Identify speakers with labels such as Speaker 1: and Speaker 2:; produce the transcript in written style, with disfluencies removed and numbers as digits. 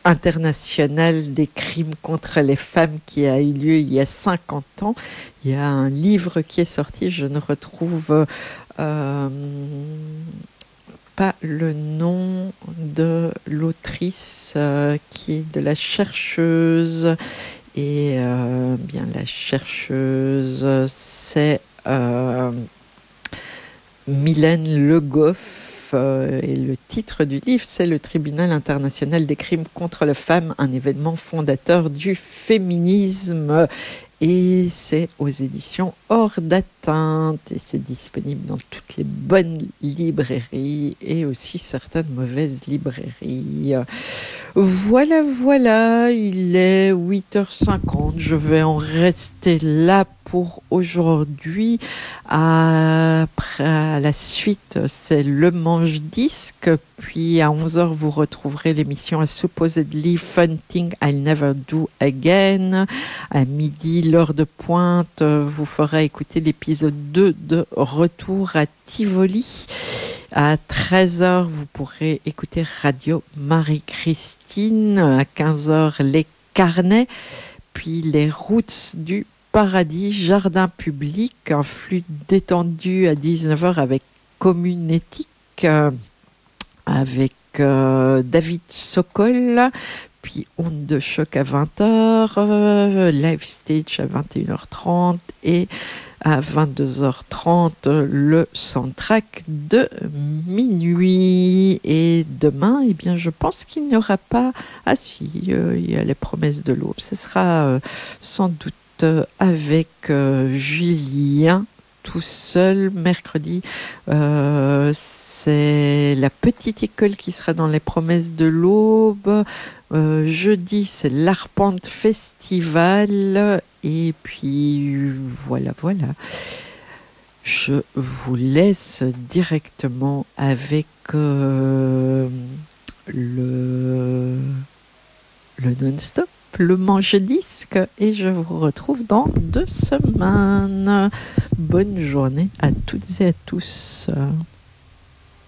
Speaker 1: international des crimes contre les femmes qui a eu lieu il y a 50 ans. Il y a un livre qui est sorti, je ne retrouve pas le nom de l'autrice qui est de la chercheuse. Et bien la chercheuse, c'est Mylène Le Goff. Et le titre du livre, c'est Le Tribunal international des crimes contre les femmes, un événement fondateur du féminisme. Et c'est aux éditions Hors d'Atteinte. Et c'est disponible dans toutes les bonnes librairies et aussi certaines mauvaises librairies. Voilà, voilà, il est 8h50. Je vais en rester là pour aujourd'hui. Après, à la suite, c'est le manche-disque. Puis à 11h, vous retrouverez l'émission à Supposedly Fun Thing I'll Never Do Again. À midi, l'heure de pointe, vous fera écouter l'épisode 2 de Retour à Tivoli. À 13h, vous pourrez écouter Radio Marie-Christine. À 15h, les carnets. Puis les routes du paradis, jardin public, un flux détendu à 19h avec Commune éthique, avec David Sokol. Puis Onde de choc à 20h, Live Stage à 21h30 et à 22h30 le soundtrack de minuit. Et demain, eh bien, je pense qu'il n'y aura pas... Ah si, il y a les promesses de l'aube. Ce sera sans doute avec Julien tout seul mercredi. C'est la petite école qui sera dans les promesses de l'aube. Jeudi, c'est l'Arpente Festival. Et puis, voilà, voilà. Je vous laisse directement avec le non-stop, le manche-disque. Et je vous retrouve dans 2 semaines. Bonne journée à toutes et à tous.